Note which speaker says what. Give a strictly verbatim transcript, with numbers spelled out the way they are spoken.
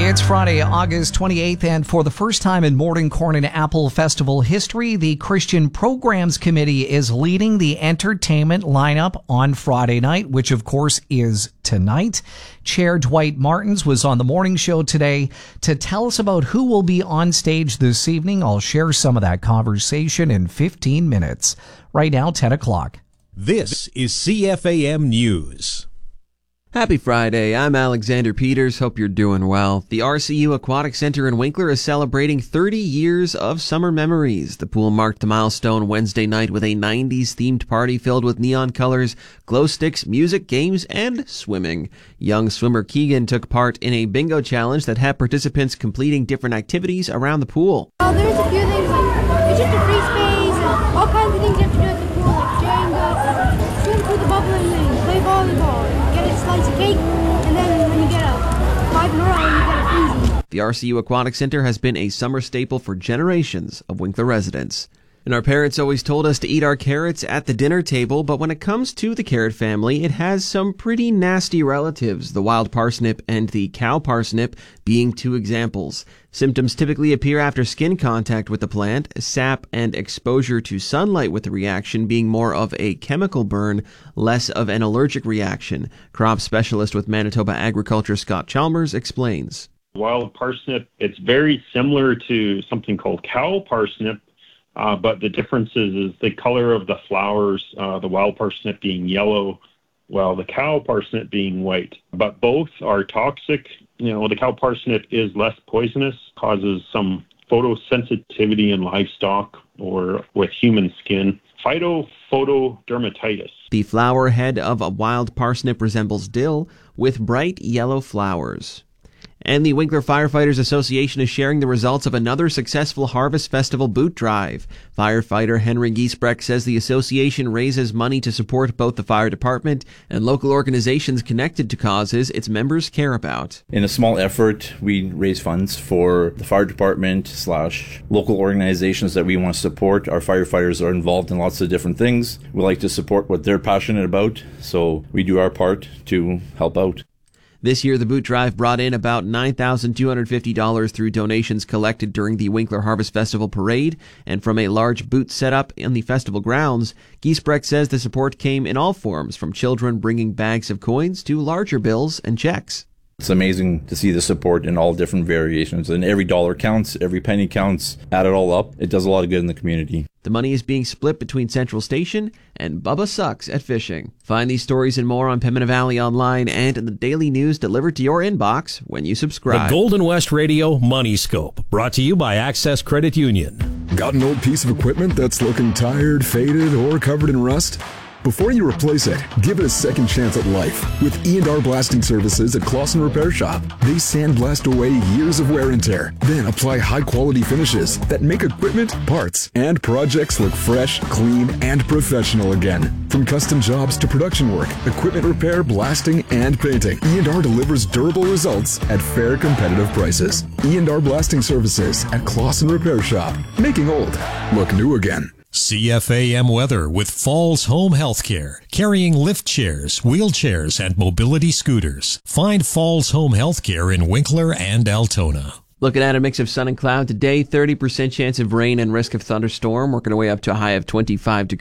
Speaker 1: It's Friday, August twenty-eighth, and for the first time in Morning Corn and Apple Festival history, the Christian Programs Committee is leading the entertainment lineup on Friday night, which of course is tonight. Chair Dwight Martins was on the morning show today to tell us about who will be on stage this evening. I'll share some of that conversation in fifteen minutes. Right now, ten o'clock.
Speaker 2: This is C F A M News.
Speaker 3: Happy Friday. I'm Alexander Peters. Hope you're doing well. The R C U Aquatic Center in Winkler is celebrating thirty years of summer memories. The pool marked the milestone Wednesday night with a nineties-themed party filled with neon colors, glow sticks, music, games, and swimming. Young swimmer Keegan took part in a bingo challenge that had participants completing different activities around the pool.
Speaker 4: Oh, there's a few things like it's just a free space and all kinds of things you have to do at the pool, like Jenga, swim through the bubbling thing, play volleyball. Slice of cake, and then when you get a five in a row, you get a freezy.
Speaker 3: The R C U Aquatic Center has been a summer staple for generations of Winkler residents. And our parents always told us to eat our carrots at the dinner table, but when it comes to the carrot family, it has some pretty nasty relatives, the wild parsnip and the cow parsnip being two examples. Symptoms typically appear after skin contact with the plant, sap and exposure to sunlight, with the reaction being more of a chemical burn, less of an allergic reaction. Crop specialist with Manitoba Agriculture Scott Chalmers explains.
Speaker 5: Wild parsnip, it's very similar to something called cow parsnip, Uh, but the difference is, is the color of the flowers, uh, the wild parsnip being yellow, while the cow parsnip being white. But both are toxic. You know, the cow parsnip is less poisonous, causes some photosensitivity in livestock or with human skin. Phytophotodermatitis.
Speaker 3: The flower head of a wild parsnip resembles dill with bright yellow flowers. And the Winkler Firefighters Association is sharing the results of another successful Harvest Festival boot drive. Firefighter Henry Giesbrecht says the association raises money to support both the fire department and local organizations connected to causes its members care about.
Speaker 6: In a small effort, we raise funds for the fire department slash local organizations that we want to support. Our firefighters are involved in lots of different things. We like to support what they're passionate about, so we do our part to help out.
Speaker 3: This year, the boot drive brought in about nine thousand two hundred fifty dollars through donations collected during the Winkler Harvest Festival parade and from a large boot setup in the festival grounds. Giesbrecht says the support came in all forms, from children bringing bags of coins to larger bills and checks.
Speaker 6: It's amazing to see the support in all different variations, and every dollar counts, every penny counts. Add it all up, it does a lot of good in the community.
Speaker 3: The money is being split between Central Station and Bubba Sucks at Fishing. Find these stories and more on Pembina Valley Online and in the daily news delivered to your inbox when you subscribe.
Speaker 2: The Golden West Radio Money Scope, brought to you by Access Credit Union.
Speaker 7: Got an old piece of equipment that's looking tired, faded, or covered in rust? Before you replace it, give it a second chance at life with E and R Blasting Services at Clausen Repair Shop. They sandblast away years of wear and tear, then apply high-quality finishes that make equipment, parts, and projects look fresh, clean, and professional again. From custom jobs to production work, equipment repair, blasting, and painting, E and R delivers durable results at fair, competitive prices. E and R Blasting Services at Clausen Repair Shop, making old look new again.
Speaker 2: C F A M weather with Falls Home Healthcare, carrying lift chairs, wheelchairs, and mobility scooters. Find Falls Home Healthcare in Winkler and Altona.
Speaker 3: Looking at a mix of sun and cloud today, thirty percent chance of rain and risk of thunderstorm, working our way up to a high of twenty-five degrees.